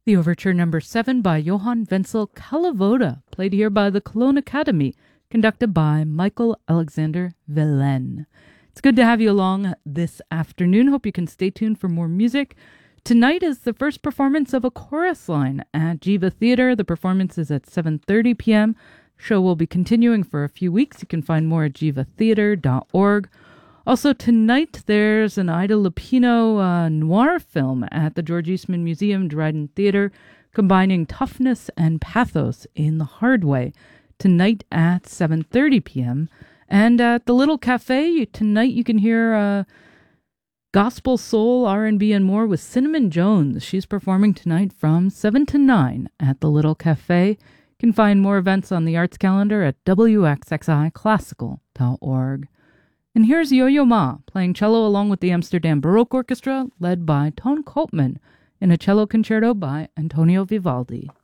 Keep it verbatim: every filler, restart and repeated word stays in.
The Overture Number seven by Johann Wenzel Kalavoda, played here by the Cologne Academy, conducted by Michael Alexander Verlaine. It's good to have you along this afternoon. Hope you can stay tuned for more music. Tonight is the first performance of a chorus line at Jiva Theater. The performance is at seven thirty p.m. Show will be continuing for a few weeks. You can find more at jiva theater dot org. Also tonight, there's an Ida Lupino uh, noir film at the George Eastman Museum, Dryden Theater, combining toughness and pathos in the hard way. Tonight at seven thirty p.m. And at the Little Cafe, tonight you can hear uh, gospel, soul, R and B, and more with Cinnamon Jones. She's performing tonight from seven to nine at the Little Cafe. You can find more events on the arts calendar at w x x i classical dot org. And here's Yo-Yo Ma, playing cello along with the Amsterdam Baroque Orchestra, led by Toon Koopman, in a cello concerto by Antonio Vivaldi.